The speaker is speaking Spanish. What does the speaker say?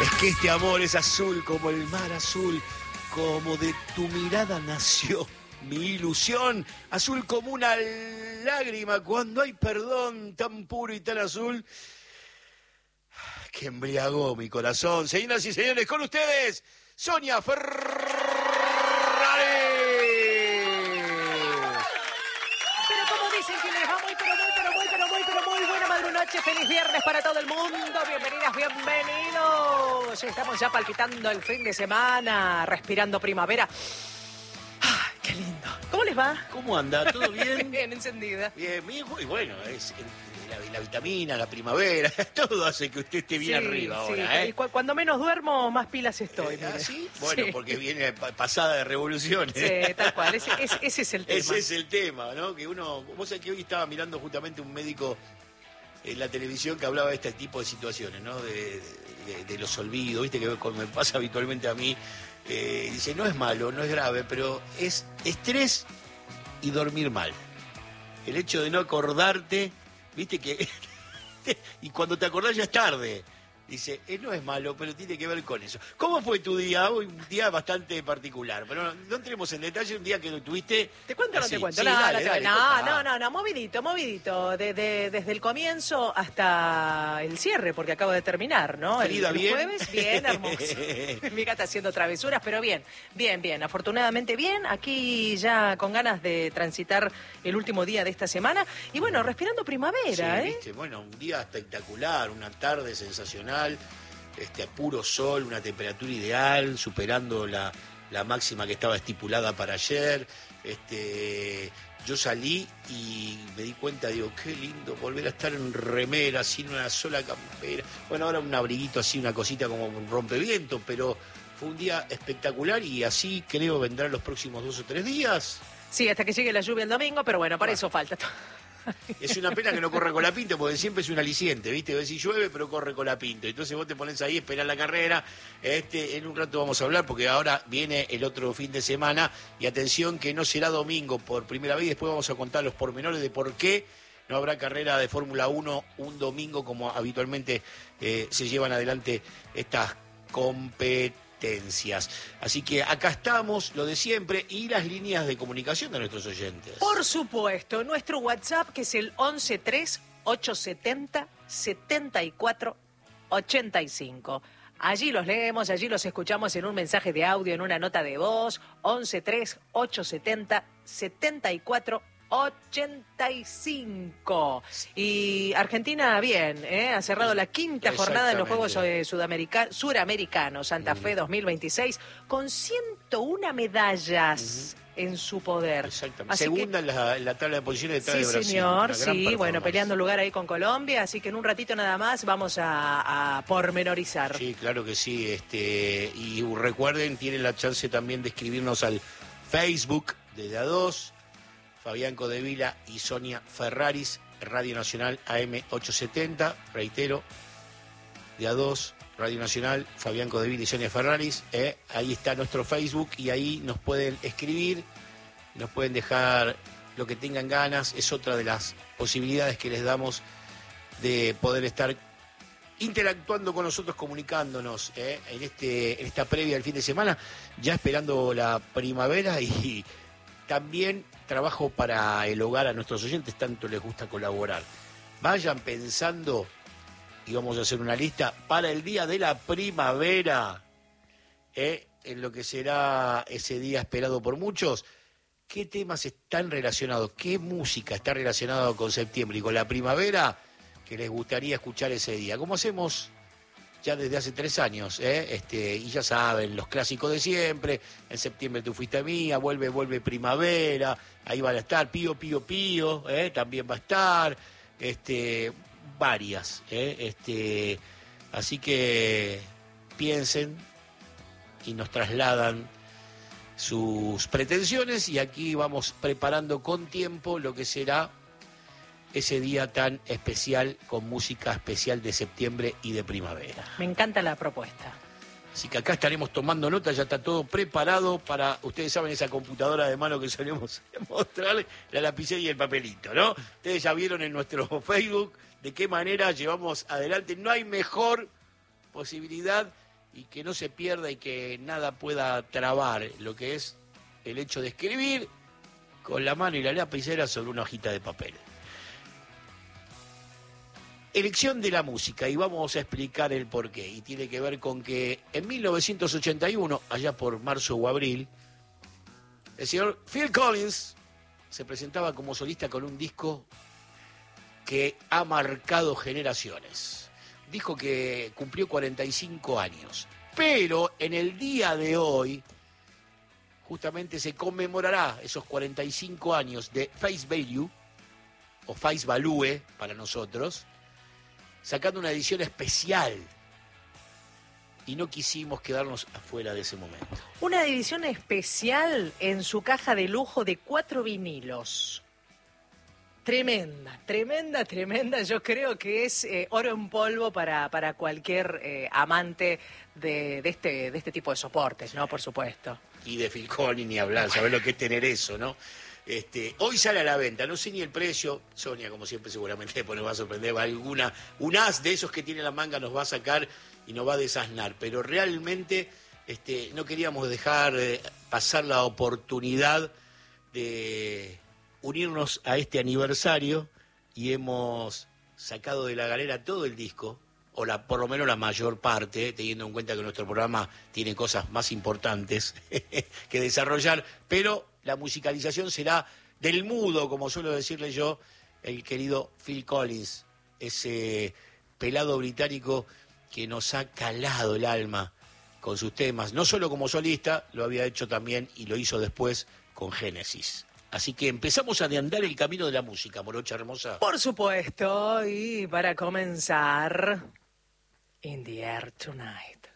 Es que este amor es azul como el mar azul, como de tu mirada nació mi ilusión, azul como una lágrima cuando hay perdón tan puro y tan azul que embriagó mi corazón. Señoras y señores, con ustedes, Sonia Ferrari. Pero como dicen que les va muy buena madrunoche. Feliz viernes para todo el mundo. Bienvenidas, bienvenidos. Estamos ya palpitando el fin de semana, respirando primavera. ¡Ay, qué lindo! ¿Cómo les va? ¿Cómo anda? ¿Todo bien? Bien, encendida. Bien, muy bueno. Es la vitamina, la primavera, todo hace que usted esté bien arriba ahora, Y cuando menos duermo, más pilas estoy. ¿Sí? Bueno, sí. Porque viene pasada de revoluciones. Sí, tal cual. Ese es el tema. Ese es el tema, ¿no? Que uno... Vos sabés que hoy estaba mirando justamente un médico en la televisión que hablaba de este tipo de situaciones, ¿no? De los olvidos, ¿viste? Que me pasa habitualmente a mí. Dice, no es malo, no es grave, pero es estrés y dormir mal. El hecho de no acordarte, ¿viste? Que y cuando te acordás ya es tarde. Dice, no es malo, pero tiene que ver con eso. ¿Cómo fue tu día? Hoy un día bastante particular, pero no entremos en detalle, un día que lo tuviste... ¿Te cuento o no así. te cuento? Sí, No, dale, no, movidito. Desde el comienzo hasta el cierre, porque acabo de terminar, ¿no? El bien. jueves, bien, hermoso. Mi gata haciendo travesuras, pero bien. Afortunadamente bien. Aquí ya con ganas de transitar el último día de esta semana. Y bueno, respirando primavera, sí, ¿viste? Bueno, un día espectacular, una tarde sensacional. Puro sol, una temperatura ideal, superando la máxima que estaba estipulada para ayer. Yo salí y me di cuenta, digo, qué lindo volver a estar en remera, sin una sola campera. Bueno, ahora un abriguito así, una cosita como un rompeviento, pero fue un día espectacular y así creo vendrán los próximos 2 o 3 días. Sí, hasta que llegue la lluvia el domingo, pero bueno, para eso falta. Es una pena que no corre Colapinto, porque siempre es un aliciente, ¿viste? Ves si llueve, pero corre Colapinto. Entonces vos te pones ahí, esperás la carrera. En un rato vamos a hablar, porque ahora viene el otro fin de semana. Y atención, que no será domingo por primera vez. Después vamos a contar los pormenores de por qué no habrá carrera de Fórmula 1 un domingo, como habitualmente se llevan adelante estas competencias. Así que acá estamos, lo de siempre, y las líneas de comunicación de nuestros oyentes. Por supuesto, nuestro WhatsApp, que es el 113870-7485. Allí los leemos, allí los escuchamos en un mensaje de audio, en una nota de voz, 113870-7485. Y Argentina bien, ha cerrado la quinta jornada en los Juegos Suramericanos Santa Fe 2026 con 101 medallas en su poder. Exactamente. Segunda en la tabla de posiciones detrás de Brasil. Sí, señor, sí, bueno, peleando lugar ahí con Colombia, así que en un ratito nada más vamos a pormenorizar. Sí, claro que sí. Y recuerden, tienen la chance también de escribirnos al Facebook de A2, Fabián Codevila y Sonia Ferraris, Radio Nacional AM870, reitero, de A2, Radio Nacional, Fabián Codevila y Sonia Ferraris, ahí está nuestro Facebook y ahí nos pueden escribir, nos pueden dejar lo que tengan ganas, es otra de las posibilidades que les damos de poder estar interactuando con nosotros, comunicándonos en esta previa del fin de semana, ya esperando la primavera y también trabajo para el hogar a nuestros oyentes, tanto les gusta colaborar. Vayan pensando, y vamos a hacer una lista, para el día de la primavera, en lo que será ese día esperado por muchos. ¿Qué temas están relacionados? ¿Qué música está relacionada con septiembre y con la primavera que les gustaría escuchar ese día? Como hacemos ya desde hace 3 años, y ya saben, los clásicos de siempre, en septiembre tú fuiste mía, vuelve primavera, ahí van a estar, Pío, también va a estar, varias, así que piensen y nos trasladan sus pretensiones y aquí vamos preparando con tiempo lo que será ese día tan especial con música especial de septiembre y de primavera. Me encanta la propuesta. Así que acá estaremos tomando nota, ya está todo preparado para, ustedes saben, esa computadora de mano que solemos mostrarles, la lapicera y el papelito, ¿no? Ustedes ya vieron en nuestro Facebook de qué manera llevamos adelante. No hay mejor posibilidad y que no se pierda y que nada pueda trabar lo que es el hecho de escribir con la mano y la lapicera sobre una hojita de papel. Elección de la música, y vamos a explicar el porqué. Y tiene que ver con que en 1981, allá por marzo o abril, el señor Phil Collins se presentaba como solista con un disco que ha marcado generaciones. Dijo que cumplió 45 años. Pero en el día de hoy, justamente se conmemorará esos 45 años de Face Value, o Face Value para nosotros, sacando una edición especial. Y no quisimos quedarnos afuera de ese momento. Una edición especial en su caja de lujo de 4 vinilos. Tremenda, tremenda, tremenda. Yo creo que es oro en polvo para cualquier amante de este tipo de soportes, ¿no? Por supuesto. Y de Phil Collins ni hablar, ¿sabés lo que es tener eso, no? Hoy sale a la venta, no sé ni el precio. Sonia, como siempre, seguramente después nos va a sorprender. Un as de esos que tiene la manga nos va a sacar y nos va a desasnar. Pero realmente no queríamos dejar pasar la oportunidad de unirnos a este aniversario y hemos sacado de la galera todo el disco, o por lo menos la mayor parte, teniendo en cuenta que nuestro programa tiene cosas más importantes que desarrollar, pero la musicalización será del mudo, como suelo decirle yo, el querido Phil Collins, ese pelado británico que nos ha calado el alma con sus temas, no solo como solista, lo había hecho también y lo hizo después con Genesis. Así que empezamos a andar el camino de la música, morocha hermosa. Por supuesto, y para comenzar, In the Air Tonight.